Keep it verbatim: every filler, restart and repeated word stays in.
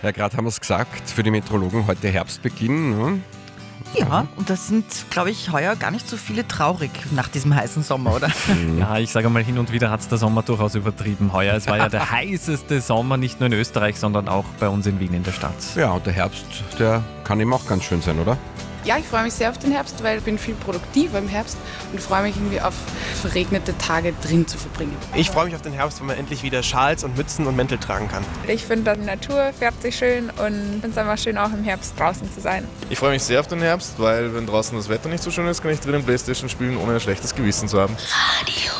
Ja, gerade haben wir es gesagt, für die Meteorologen heute Herbstbeginn. Ne? Ja, und das sind, glaube ich, heuer gar nicht so viele traurig nach diesem heißen Sommer, oder? Ja, ich sage mal, hin und wieder hat es der Sommer durchaus übertrieben heuer. Es war ja der heißeste Sommer, nicht nur in Österreich, sondern auch bei uns in Wien in der Stadt. Ja, und der Herbst, der kann eben auch ganz schön sein, oder? Ja, ich freue mich sehr auf den Herbst, weil ich bin viel produktiver im Herbst und freue mich irgendwie auf verregnete Tage drin zu verbringen. Ich freue mich auf den Herbst, wenn man endlich wieder Schals und Mützen und Mäntel tragen kann. Ich finde, die Natur färbt sich schön und finde es einfach schön, auch im Herbst draußen zu sein. Ich freue mich sehr auf den Herbst, weil wenn draußen das Wetter nicht so schön ist, kann ich drinnen Playstation spielen, ohne ein schlechtes Gewissen zu haben. Radio